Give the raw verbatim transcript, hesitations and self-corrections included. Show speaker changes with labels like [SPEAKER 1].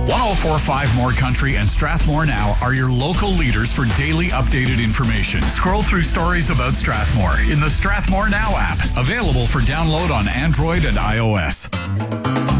[SPEAKER 1] ten forty-five More Country and Strathmore Now are your local leaders for daily updated information. Scroll through stories about Strathmore in the Strathmore Now app, available for download on Android and iOS.